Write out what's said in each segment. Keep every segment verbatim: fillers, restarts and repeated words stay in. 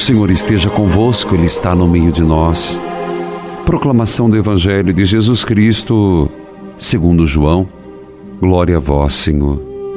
Senhor esteja convosco, Ele está no meio de nós. Proclamação do Evangelho de Jesus Cristo, segundo João. Glória a vós, Senhor.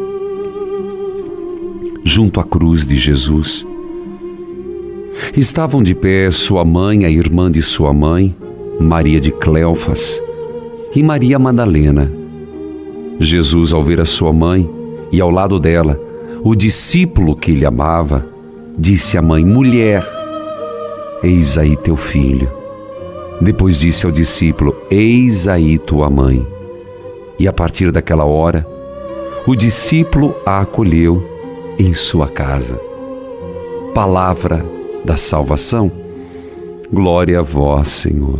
Junto à cruz de Jesus, estavam de pé sua mãe, a irmã de sua mãe, Maria de Cleofas, e Maria Madalena. Jesus, ao ver a sua mãe e ao lado dela o discípulo que ele amava, disse à mãe: mulher, eis aí teu filho. Depois disse ao discípulo: eis aí tua mãe. E a partir daquela hora, o discípulo a acolheu em sua casa. Palavra da salvação. Glória a vós, Senhor.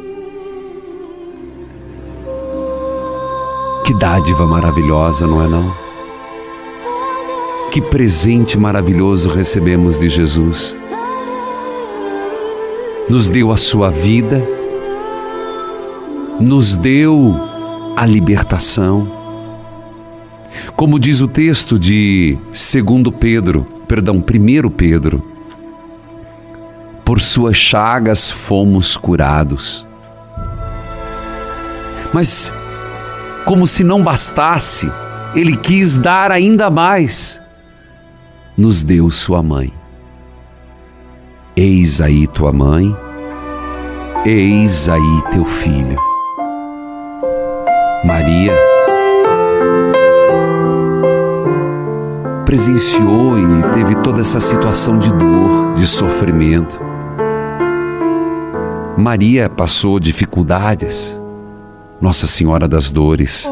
Que dádiva maravilhosa, não é não? Que presente maravilhoso recebemos de Jesus. Nos deu a sua vida, nos deu a libertação. Como diz o texto de segundo Pedro, perdão, primeiro Pedro, por suas chagas fomos curados. Mas, como se não bastasse, Ele quis dar ainda mais. Nos deu sua mãe. Eis aí tua mãe, eis aí teu filho. Maria presenciou e teve toda essa situação de dor, de sofrimento. Maria passou dificuldades. Nossa Senhora das Dores,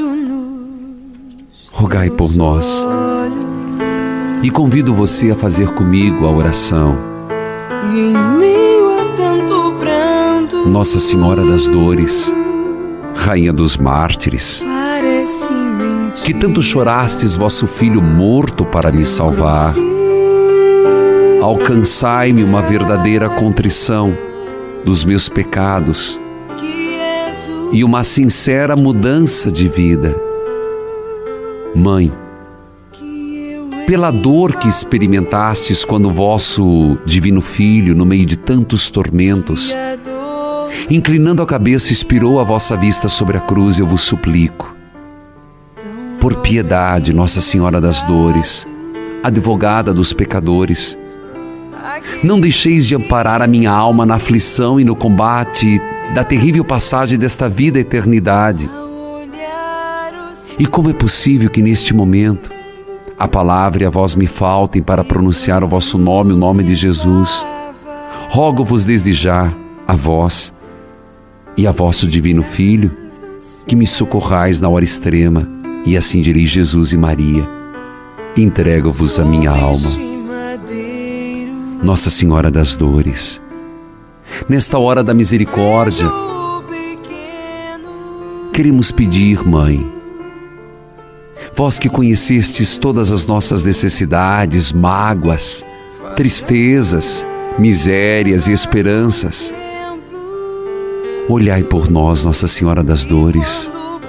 rogai por nós. E convido você a fazer comigo a oração. E em meio a tanto pranto, Nossa Senhora das Dores, Rainha dos Mártires, parece mentira, que tanto chorastes vosso Filho morto para me salvar, alcançai-me uma verdadeira contrição dos meus pecados e uma sincera mudança de vida. Mãe, pela dor que experimentastes quando vosso divino Filho, no meio de tantos tormentos, inclinando a cabeça, expirou a vossa vista sobre a cruz, eu vos suplico, por piedade, Nossa Senhora das Dores, advogada dos pecadores, não deixeis de amparar a minha alma na aflição e no combate da terrível passagem desta vida à eternidade. E como é possível que neste momento a palavra e a voz me faltem para pronunciar o vosso nome, o nome de Jesus? Rogo-vos desde já, a vós e a vosso divino Filho, que me socorrais na hora extrema, e assim direi: Jesus e Maria, entrego-vos a minha alma. Nossa Senhora das Dores, nesta hora da misericórdia, queremos pedir, Mãe, vós que conhecestes todas as nossas necessidades, mágoas, tristezas, misérias e esperanças, olhai por nós, Nossa Senhora das Dores.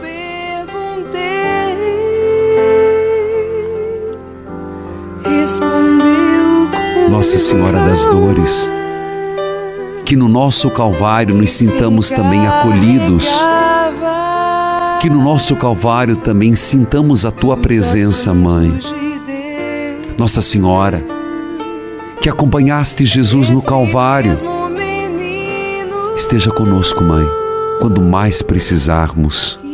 Nossa Senhora das Dores, que no nosso Calvário nos sintamos também acolhidos, que no nosso Calvário também sintamos a Tua presença, Mãe. Nossa Senhora, que acompanhaste Jesus no Calvário, esteja conosco, Mãe, quando mais precisarmos.